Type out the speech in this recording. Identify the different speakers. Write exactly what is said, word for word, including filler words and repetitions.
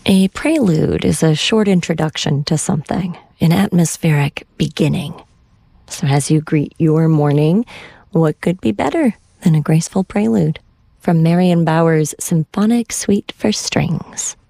Speaker 1: A prelude is a short introduction to something, an atmospheric beginning. So as you greet your morning, what could be better than a graceful prelude? From Marion Bauer's Symphonic Suite for Strings.